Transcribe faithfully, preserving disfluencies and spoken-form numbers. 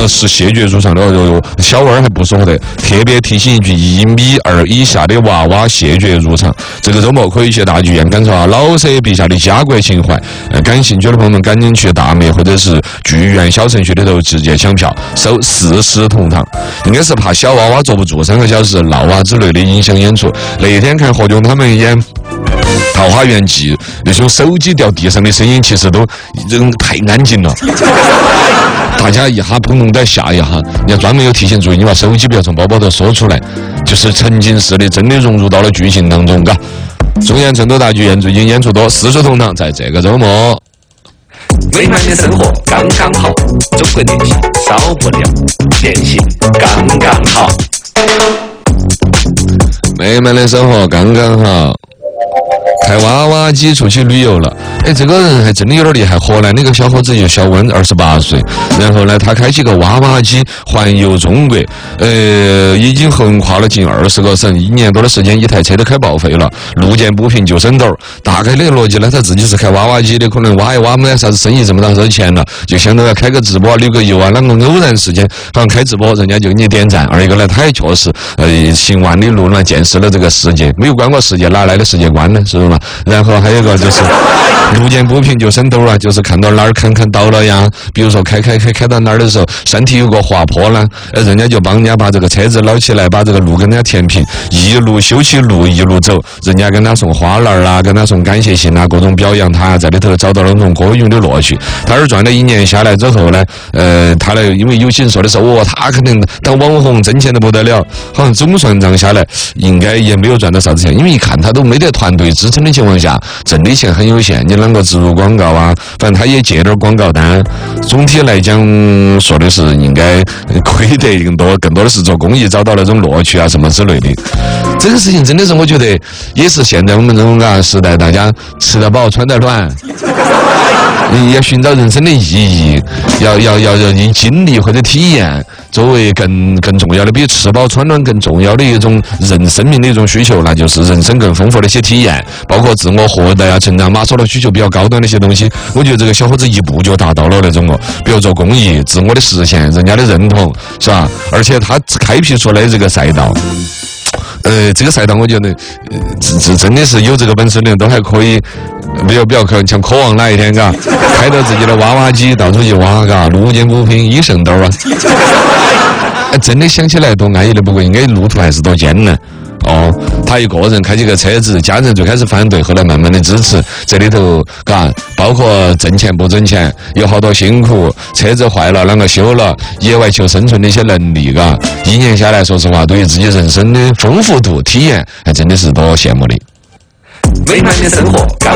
呃是谢绝入场的哟。小娃儿还不说的，特别提醒一句：一米二以下的娃娃谢绝入场。这个周末可以去大剧院感受下老舍笔下的家国情怀。呃，感兴趣的朋友们赶紧去大麦或者是剧院小程序里头直接抢票，收四十同堂。应该是怕小娃娃坐不住三个小时闹啊之类的影响演出。那天看何炅他们演《桃花源记》，那种手机掉地上的声音，其实都人太安静了。大家一下砰砰再下一下，你要专门有提醒注意，你把手机不要从包包头说出来，就是沉浸式的，真的融入到了剧情当中，嘎。中原成都大剧院最近演出多，四十同堂，在这个周末。 美满的生活刚刚好，中国电信少不了，电信刚刚好。 美满的生活刚刚好。开娃娃机出去旅游了，哎，这个人还真的有点厉害。荷兰那个小伙子叫小温，二十八岁，然后呢，他开启个娃娃机环游中国，呃，已经横跨了近二十个省，一年多的时间，一台车都开报废了，路见不平就省斗。大概的逻辑呢，他自己是开娃娃机的，可能挖一挖没啥子生意这么大收钱了，就想到要开个直播旅个游啊，啷个偶然事件好像开直播，人家就给你点赞。二一个呢，他也确实呃行万里路呢，见识了这个世界，没有观过世界，哪来的世界观呢？是不是嘛？然后还有一个就是路见不平就省斗啊，就是看到哪儿看看到了呀，比如说开开开开到哪儿的时候，山体有个滑坡呢，呃，人家就帮人家把这个车子捞起来，把这个路跟人家填平，一路修起路一路走，人家跟他送花篮啊，跟他送感谢信啊，各种表扬他，在里头找到了那种歌咏的乐趣。他是赚了一年下来之后呢，呃，他呢，因为有些人说的是哦，他可能当网红挣钱都不得了，好像总算账下来应该也没有赚到啥子钱，因为一看他都没得团队支撑的情况下，挣的钱很有限，你啷个植入广告啊？反正他也接点广告单。总体来讲，说的是应该亏得更多，更多的是做公益找到那种乐趣啊什么之类的。这个事情真的是我觉得也是现在我们这种啊时代，大家吃得饱穿得暖。你要寻找人生的意义，要要要要以经历或者体验作为更更重要的，比吃饱穿暖更重要的一种人生命的一种需求，那就是人生更丰富的一些体验，包括自我获得啊、成长。马说的需求比较高端的一些东西，我觉得这个小伙子一步就达到了那种哦，比如做公益、自我的实现、人家的认同，是吧？而且他开辟出来这个赛道。呃，这个赛道我觉得，呃，这这真的是有这个本事的人都还可以，比较比较可像渴望哪一天，嘎，开到自己的娃娃机到处去挖，嘎，路见不平一省斗啊！哎，真的想起来多安逸的，不过应该路途还是多艰难。哦，他一个人开起个车子，家人最开始反对，后来慢慢的支持。这里头，嘎，包括挣钱不挣钱，有好多辛苦，车子坏了啷个修了，野外求生存的一些能力，嘎，一年下来，说实话，对于自己人生的丰富度、体验，还真的是多羡慕的。 美满的生活。